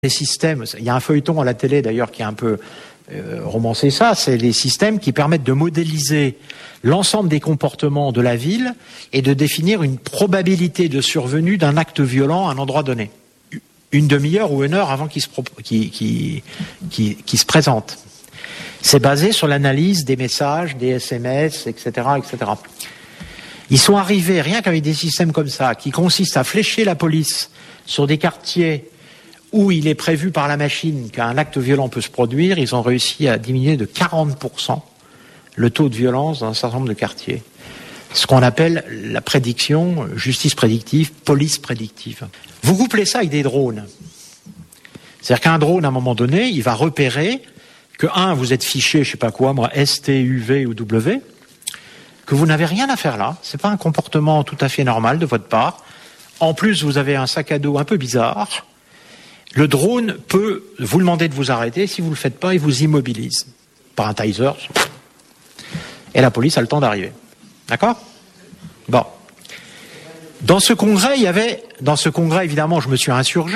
des systèmes, il y a un feuilleton à la télé d'ailleurs qui a un peu romancé ça, c'est les systèmes qui permettent de modéliser l'ensemble des comportements de la ville et de définir une probabilité de survenue d'un acte violent à un endroit donné. Une demi-heure ou une heure avant qu'il se présente. C'est basé sur l'analyse des messages, des SMS, etc., etc. Ils sont arrivés, rien qu'avec des systèmes comme ça, qui consistent à flécher la police sur des quartiers où il est prévu par la machine qu'un acte violent peut se produire, ils ont réussi à diminuer de 40% le taux de violence dans un certain nombre de quartiers. Ce qu'on appelle la prédiction, justice prédictive, police prédictive. Vous couplez ça avec des drones. C'est-à-dire qu'un drone, à un moment donné, il va repérer que, vous êtes fiché, je sais pas quoi, moi, S, T, U, V ou W, que vous n'avez rien à faire là. C'est pas un comportement tout à fait normal de votre part. En plus, vous avez un sac à dos un peu bizarre. Le drone peut vous demander de vous arrêter. Si vous ne le faites pas, il vous immobilise par un taser. Et la police a le temps d'arriver. D'accord ? Bon. Dans ce congrès, évidemment, je me suis insurgé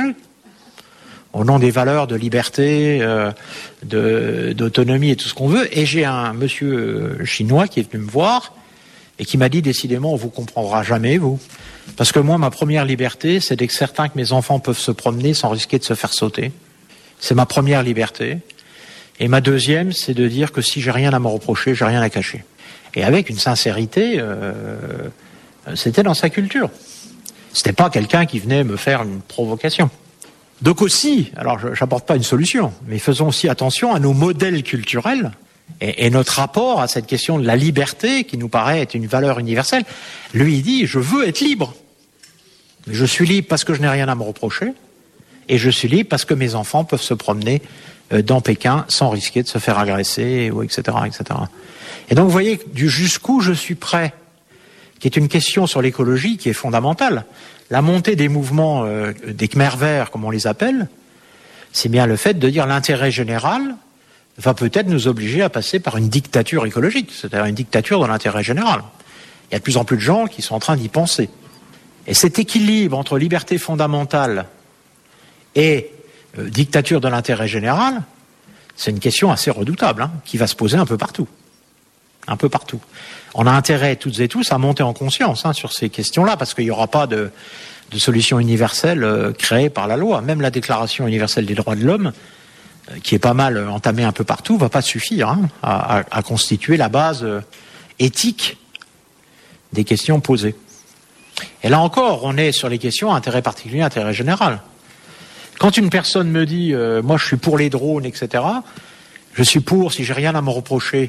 au nom des valeurs de liberté, d'autonomie et tout ce qu'on veut. Et j'ai un monsieur chinois qui est venu me voir et qui m'a dit, décidément, on vous comprendra jamais, vous. Parce que moi, ma première liberté, c'est d'être certain que mes enfants peuvent se promener sans risquer de se faire sauter. C'est ma première liberté. Et ma deuxième, c'est de dire que si j'ai rien à me reprocher, j'ai rien à cacher. Et avec une sincérité, c'était dans sa culture. C'était pas quelqu'un qui venait me faire une provocation. Donc aussi, alors j'apporte pas une solution, mais faisons aussi attention à nos modèles culturels et notre rapport à cette question de la liberté qui nous paraît être une valeur universelle. Lui, il dit, je veux être libre. Je suis libre parce que je n'ai rien à me reprocher et je suis libre parce que mes enfants peuvent se promener dans Pékin sans risquer de se faire agresser, ou etc., etc. Et donc, vous voyez, du jusqu'où je suis prêt, qui est une question sur l'écologie qui est fondamentale. La montée des mouvements des Khmers verts, comme on les appelle, c'est bien le fait de dire l'intérêt général va peut-être nous obliger à passer par une dictature écologique, c'est-à-dire une dictature dans l'intérêt général. Il y a de plus en plus de gens qui sont en train d'y penser. Et cet équilibre entre liberté fondamentale et dictature de l'intérêt général, c'est une question assez redoutable, qui va se poser un peu partout. Un peu partout. On a intérêt, toutes et tous, à monter en conscience sur ces questions-là, parce qu'il n'y aura pas de solution universelle créée par la loi. Même la Déclaration universelle des droits de l'homme, qui est pas mal entamée un peu partout, va pas suffire à constituer la base éthique des questions posées. Et là encore, on est sur les questions intérêt particulier, intérêt général. Quand une personne me dit moi je suis pour les drones, etc., je suis pour, si j'ai rien à me reprocher,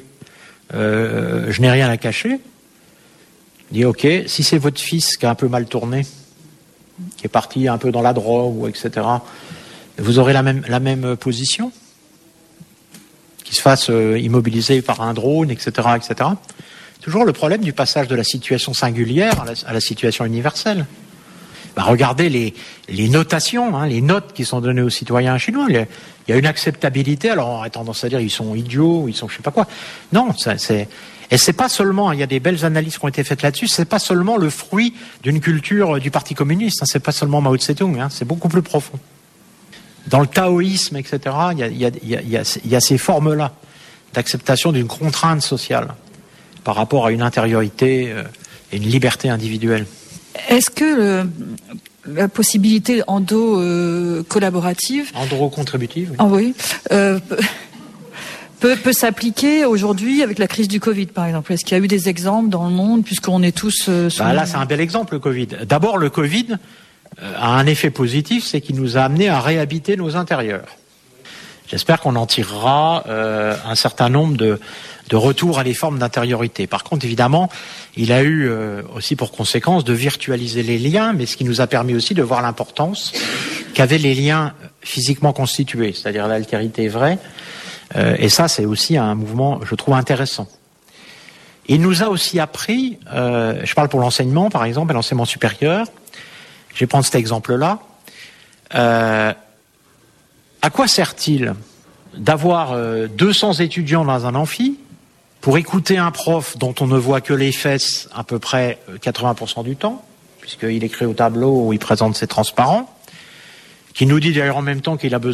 je n'ai rien à cacher, je dis ok, si c'est votre fils qui a un peu mal tourné, qui est parti un peu dans la drogue, ou etc., vous aurez la même position, qu'il se fasse immobiliser par un drone, etc., etc. Toujours le problème du passage de la situation singulière à la situation universelle. Regardez les notations, les notes qui sont données aux citoyens chinois. Il y a une acceptabilité. Alors on a tendance à dire ils sont idiots, ils sont je sais pas quoi. Non, et c'est pas seulement. Il y a des belles analyses qui ont été faites là-dessus. C'est pas seulement le fruit d'une culture du Parti communiste. C'est pas seulement Mao Tse-tung. C'est beaucoup plus profond. Dans le taoïsme, etc., il y a ces formes-là d'acceptation d'une contrainte sociale par rapport à une intériorité et une liberté individuelle. Est-ce que la possibilité collaborative, contributive, oui, peut s'appliquer aujourd'hui avec la crise du Covid, par exemple? Est-ce qu'il y a eu des exemples dans le monde, puisqu'on est tous... Là, c'est un bel exemple, le Covid. D'abord, le Covid a un effet positif, c'est qu'il nous a amené à réhabiter nos intérieurs. J'espère qu'on en tirera un certain nombre de retours à les formes d'intériorité. Par contre, évidemment, il a eu aussi pour conséquence de virtualiser les liens, mais ce qui nous a permis aussi de voir l'importance qu'avaient les liens physiquement constitués, c'est-à-dire l'altérité vraie. Et ça, c'est aussi un mouvement, je trouve, intéressant. Il nous a aussi appris, je parle pour l'enseignement, par exemple, et l'enseignement supérieur, je vais prendre cet exemple-là, à quoi sert-il d'avoir 200 étudiants dans un amphi pour écouter un prof dont on ne voit que les fesses à peu près 80% du temps, puisqu'il écrit au tableau où il présente ses transparents, qui nous dit d'ailleurs en même temps qu'il a besoin